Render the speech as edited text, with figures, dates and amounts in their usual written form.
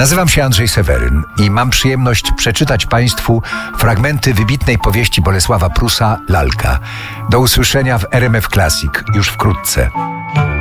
Nazywam się Andrzej Seweryn i mam przyjemność przeczytać Państwu fragmenty wybitnej powieści Bolesława Prusa „Lalka”. Do usłyszenia w RMF Classic już wkrótce.